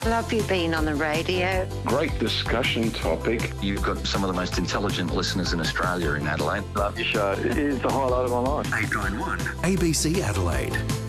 Love you being on the radio. Great discussion topic. You've got some of the most intelligent listeners in Australia in Adelaide. Love your show. It is the highlight of my life. 891 ABC Adelaide.